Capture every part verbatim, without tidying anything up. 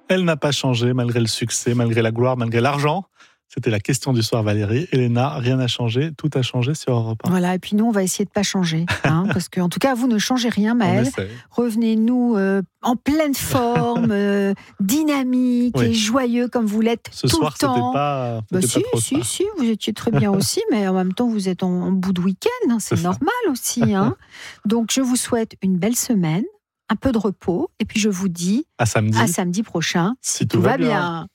Elle n'a pas changé malgré le succès, malgré la gloire, malgré l'argent. C'était la question du soir, Valérie. Elena, rien n'a changé, tout a changé sur Europe un. Voilà, et puis nous, on va essayer de ne pas changer. Hein, parce qu'en tout cas, vous ne changez rien, Maël. Revenez-nous euh, en pleine forme, euh, dynamique oui. et joyeux comme vous l'êtes Ce tout soir, le temps. C'était pas, c'était bah, pas si, trop si, si, vous étiez très bien aussi, mais en même temps, vous êtes en, en bout de week-end. Hein, c'est, c'est normal ça. aussi. Hein. Donc, je vous souhaite une belle semaine, un peu de repos, et puis je vous dis à samedi, à samedi prochain, si, si tout, tout va bien. bien.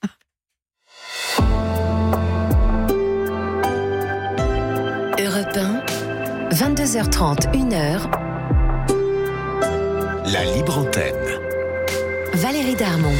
Europe un, vingt-deux heures trente, une heure. La libre antenne. Valérie Darmon.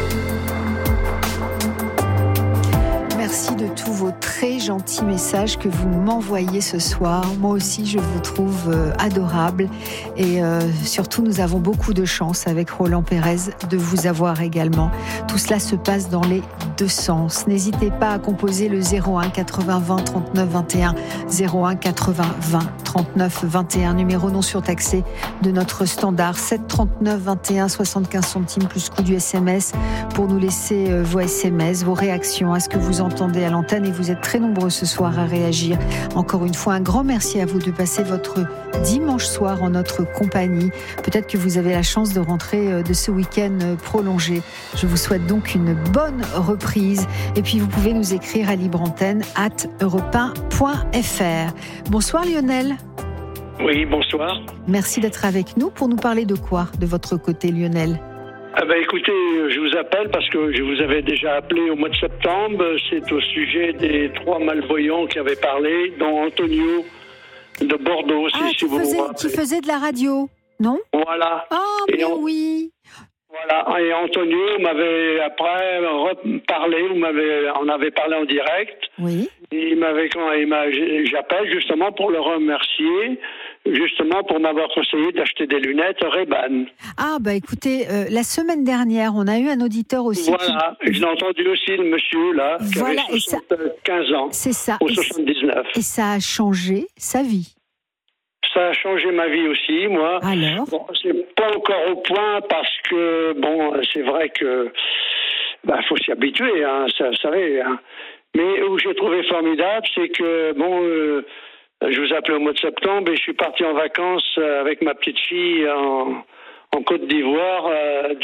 Merci de tous vos très gentils messages que vous m'envoyez ce soir. Moi aussi, je vous trouve euh, adorable. Et euh, surtout, nous avons beaucoup de chance avec Roland Pérez de vous avoir également. Tout cela se passe dans les deux sens. N'hésitez pas à composer le zéro un quatre-vingts vingt trente-neuf vingt et un, zéro un quatre-vingts vingt trente-neuf vingt et un, numéro non surtaxé de notre standard sept trente-neuf vingt et un soixante-quinze centimes plus coût du S M S pour nous laisser euh, vos S M S, vos réactions à ce que vous entendez à l'antenne, et vous êtes très nombreux ce soir à réagir. Encore une fois, un grand merci à vous de passer votre dimanche soir en notre compagnie. Peut-être que vous avez la chance de rentrer de ce week-end prolongé. Je vous souhaite donc une bonne reprise. Et puis vous pouvez nous écrire à libreantenne arobase europe un point f r. Bonsoir Lionel. Oui, bonsoir. Merci d'être avec nous. Pour nous parler de quoi, de votre côté, Lionel ? Ah ben écoutez, je vous appelle parce que je vous avais déjà appelé au mois de septembre. C'est au sujet des trois malvoyants qui avaient parlé, dont Antonio de Bordeaux. Ah, si, qui, si vous faisait, vous qui faisait de la radio, non ? Voilà. Ah, mais on, oui. Voilà. Et Antonio m'avait après reparlé, on, m'avait, on avait parlé en direct. Oui. Et il m'avait, il m'a, j'appelle justement pour le remercier. Justement pour m'avoir conseillé d'acheter des lunettes Ray-Ban. Ah bah écoutez, euh, la semaine dernière, on a eu un auditeur aussi. Voilà, qui... je l'ai entendu aussi, le monsieur là, qui voilà, avait soixante-quinze ans. C'est ça. Ou soixante-dix-neuf. Et ça a changé sa vie. Ça a changé ma vie aussi, moi. Alors bon, c'est pas encore au point parce que, bon, c'est vrai que, bah, faut s'y habituer, hein, ça, vous savez. Hein. Mais où j'ai trouvé formidable, c'est que, bon, euh, je vous appelais au mois de septembre et je suis parti en vacances avec ma petite fille en, en Côte d'Ivoire euh,